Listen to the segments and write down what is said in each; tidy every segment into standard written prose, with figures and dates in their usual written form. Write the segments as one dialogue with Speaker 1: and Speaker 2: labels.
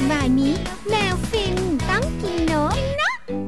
Speaker 1: มามิแมวฟินต้องกินนกนะ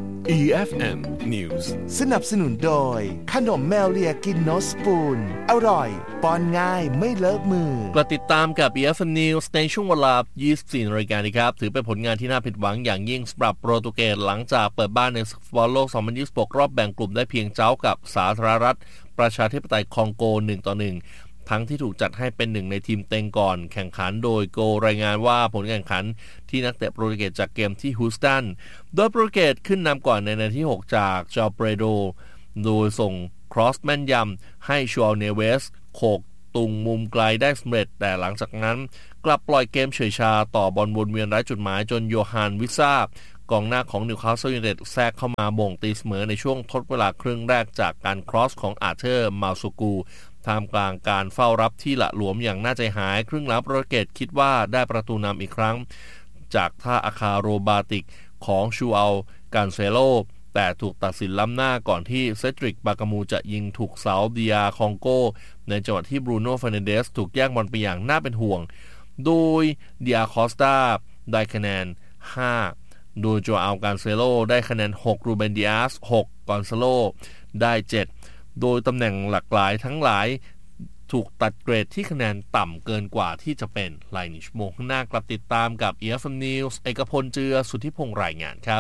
Speaker 2: EFM News
Speaker 3: สนับสนุนโดยขนมแมวเลียกินโนสปูนอร่อยป้อนง่ายไม่เลอะมือก
Speaker 4: ลับติดตามกับ EFM News ในช่วงเวลา 24 นาฬิกานะครับถือเป็นผลงานที่น่าผิดหวังอย่างยิ่งสำหรับโปรตุเกสหลังจากเปิดบ้านในศึกฟุตบอลโลก 2026 รอบแบ่งกลุ่มได้เพียงเจ้ากับสาธารณรัฐประชาธิปไตยคองโก 1-1 ทั้งที่ถูกจัดให้เป็นหนึ่งในทีมเต็งก่อนแข่งขันโดยโกรายงานว่าผลการแข่งขันที่นักเตะโปรตุเกสจากเกมที่ฮูสตันโดยโปรตุเกสขึ้นนำก่อนในนาทีที่ 6 จากจอเปโดโดยส่งครอสแม่นยำให้ชัวเนเวสโขกตุงมุมไกลได้สำเร็จแต่หลังจากนั้นกลับปล่อยเกมเฉยชาต่อบอลวนเวียนไร้จุดหมายจนโยฮานวิซ่ากองหน้าของนิวคาสเซิลยูไนเต็ดแทรกเข้ามาบ่งตีเสมอในช่วงทดเวลาครึ่งแรกจากการครอสของอาร์เธอร์มาซูกูท่ามกลางการเฝ้ารับที่ละหลวมอย่างน่าใจหายครึ่งหลังโปรตุเกสคิดว่าได้ประตูนำอีกครั้งจากท่าอาคาโรบาติกของชูอัลการเซโลแต่ถูกตัดสินล้ำหน้าก่อนที่เซดริกบากามูจะยิงถูกเสาดิอาคองโกในจังหวะที่บรูโน่เฟร์นันเดสถูกแย่งบอลไปอย่างน่าเป็นห่วงโดยดิอาคอสตาได้คะแนน5โดยโจอัลการเซโลได้คะแนน6รูเบนดิอาส6กอนซาโลได้7โดยตำแหน่งหลากหลายทั้งหลายถูกตัดเกรดที่คะแนนต่ำเกินกว่าที่จะเป็นรายชั่วโมงข้างหน้ากลับติดตามกับ EFM News เอกพลเจือสุทธิพงษ์รายงานครับ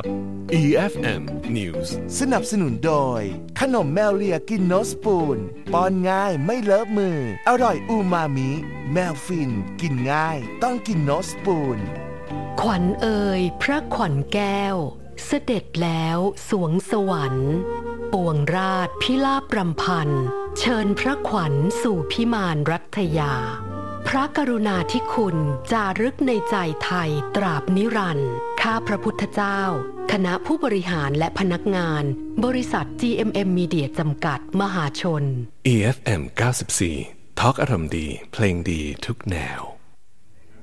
Speaker 2: EFM News
Speaker 3: สนับสนุนโดยขนมแมวเลียกินโนสปูนป้อนง่ายไม่เลอะมืออร่อยอูมามิแมวฟินกินง่ายต้องกินโนสปูน
Speaker 5: ขวัญเอ่ยพระขวัญแก้วเสด็จแล้วสวงสวรรค์ปวงราชพิลาภรำพันเชิญพระขวัญสู่พิมานรัตยาพระกรุณาธิคุณจารึกในใจไทยตราบนิรันดร์ข้าพระพุทธเจ้าคณะผู้บริหารและพนักงานบริษัท GMM Media จำกัดมหาชน
Speaker 2: EFM 94 ทอล์กอารมณ์ดีเพลงดีทุกแนว